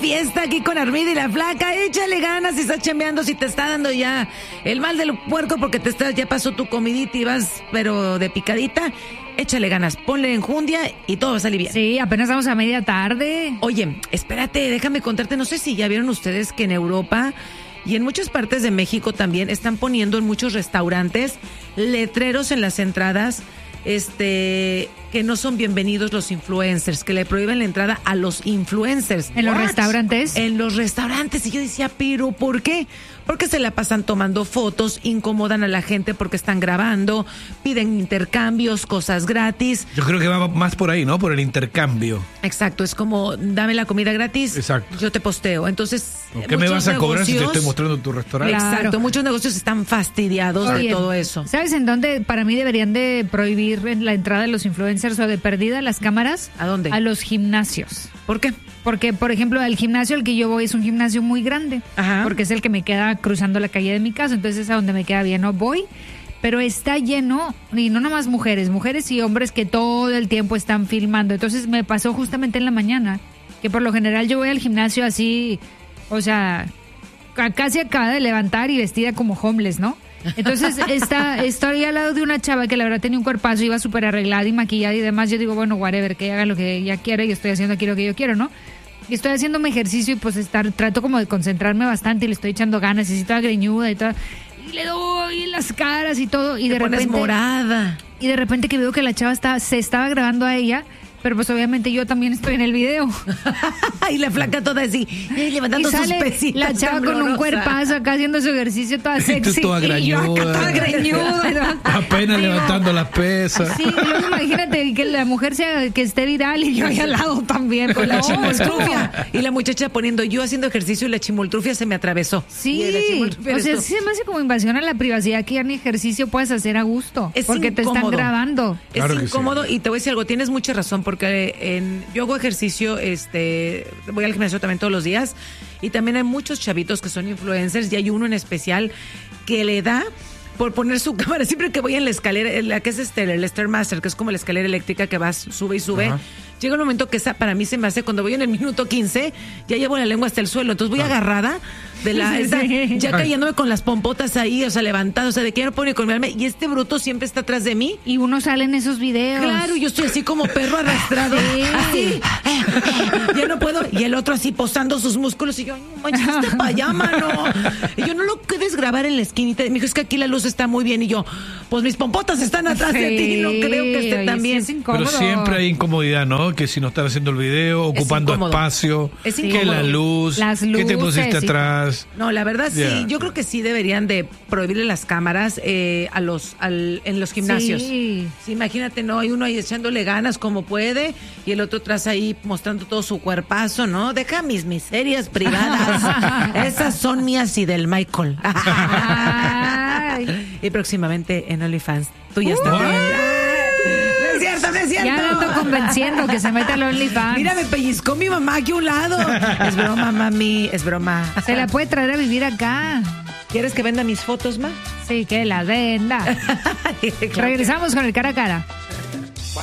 fiesta aquí con Armida y la Flaca. Échale ganas si estás chambeando, si te está dando ya el mal del puerco porque ya pasó tu comidita y vas, pero de picadita. Échale ganas, ponle enjundia y todo va a salir bien. Sí, apenas estamos a media tarde. Oye, espérate, déjame contarte, no sé si ya vieron ustedes que en Europa y en muchas partes de México también están poniendo en muchos restaurantes letreros en las entradas que no son bienvenidos los influencers, que le prohíben la entrada a los influencers. ¿En los restaurantes? En los restaurantes. Y yo decía, ¿pero por qué? Porque se la pasan tomando fotos, incomodan a la gente porque están grabando, piden intercambios, cosas gratis. Yo creo que va más por ahí, ¿no? Por el intercambio. Exacto, es como, dame la comida gratis, exacto, yo te posteo. Entonces, ¿qué me vas a cobrar si te estoy mostrando tu restaurante? Exacto, muchos negocios están fastidiados de todo eso. ¿Sabes en dónde para mí deberían de prohibir la entrada de los influencers o de perdida las cámaras? ¿A dónde? A los gimnasios. ¿Por qué? Porque, por ejemplo, el gimnasio al que yo voy es un gimnasio muy grande. Ajá. Porque es el que me queda cruzando la calle de mi casa, entonces es a donde me queda bien, no voy. Pero está lleno, y no nomás mujeres y hombres que todo el tiempo están filmando. Entonces me pasó justamente en la mañana, que por lo general yo voy al gimnasio así, o sea, casi acaba de levantar y vestida como homeless, ¿no? Entonces estoy al lado de una chava que la verdad tenía un cuerpazo, iba súper arreglada y maquillada y demás. Yo digo, bueno, whatever, que haga lo que ella quiera y estoy haciendo aquí lo que yo quiero, ¿no? Y estoy haciendo mi ejercicio y pues trato como de concentrarme bastante y le estoy echando ganas y así toda greñuda y todo. Y le doy en las caras y todo y de repente morada. Y de repente que veo que la chava se estaba grabando a ella. Pero pues obviamente yo también estoy en el video. Y la Flaca toda así, levantando sus pesitas. La chava con un cuerpazo acá haciendo su ejercicio toda sexy. Toda greñuda. Toda greñuda. Apenas levantando las pesas. Sí, luego imagínate que la mujer que esté viral y yo ahí al lado también. Con la chimoltrufia. Y la muchacha poniendo, yo haciendo ejercicio y la chimoltrufia se me atravesó. Sí, o sea, sí se me hace como invasión a la privacidad que ya ni ejercicio puedes hacer a gusto. Es porque incómodo. Te están grabando. Claro, es incómodo sí. Y te voy a decir algo, tienes mucha razón porque yo hago ejercicio, voy al gimnasio también todos los días y también hay muchos chavitos que son influencers y hay uno en especial que le da por poner su cámara, siempre que voy en la escalera, la que es el Stairmaster, que es como la escalera eléctrica que vas, sube y sube. Ajá. Llega un momento que esa para mí se me hace, cuando voy en el minuto 15, ya llevo la lengua hasta el suelo, entonces voy agarrada de ya cayéndome con las pompotas ahí, o sea, levantadas, o sea, de que ya no puedo ni colmarme, y este bruto siempre está atrás de mí. Y uno sale en esos videos. Claro, yo estoy así como perro arrastrado, así, ya no puedo, y el otro así posando sus músculos, y yo, ay, no manches, para allá, mano. Y yo, no lo puedes grabar en la esquinita, me dijo, es que aquí la luz está muy bien, y yo, pues mis pompotas están atrás de ti, no creo que esté tan bien. Sí, pero siempre hay incomodidad, ¿no? Que si no están haciendo el video, ocupando espacio, que la luz, las luces, que te pusiste atrás. No, la verdad sí, yo creo que sí deberían de prohibirle las cámaras en los gimnasios. Sí, imagínate, no, hay uno ahí echándole ganas como puede y el otro atrás ahí mostrando todo su cuerpazo, ¿no? Deja mis miserias privadas. Esas son mías y del Michael. Y próximamente en OnlyFans. Tú ya estás bien. No es cierto. Ya la ando convenciendo que se meta al OnlyFans. Mira, me pellizcó mi mamá aquí a un lado. Es broma, mami, es broma. Se la puede traer a vivir acá. ¿Quieres que venda mis fotos, ma? Sí, que la venda. Claro. Regresamos con el cara a cara.